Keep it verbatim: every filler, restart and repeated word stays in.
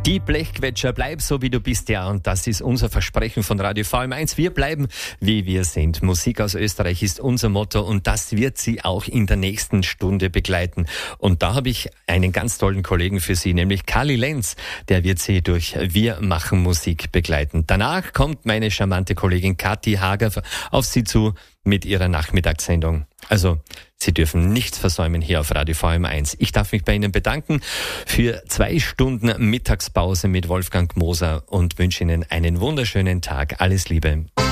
Die Blechquetscher, bleib so wie du bist, ja, und das ist unser Versprechen von Radio V M eins. Wir bleiben, wie wir sind. Musik aus Österreich ist unser Motto und das wird Sie auch in der nächsten Stunde begleiten. Und da habe ich einen ganz tollen Kollegen für Sie, nämlich Kali Lenz. Der wird Sie durch Wir machen Musik begleiten. Danach kommt meine charmante Kollegin Kathi Hager auf Sie zu mit ihrer Nachmittagssendung. Also, Sie dürfen nichts versäumen hier auf Radio V M eins. Ich darf mich bei Ihnen bedanken für zwei Stunden Mittagspause mit Wolfgang Moser und wünsche Ihnen einen wunderschönen Tag. Alles Liebe.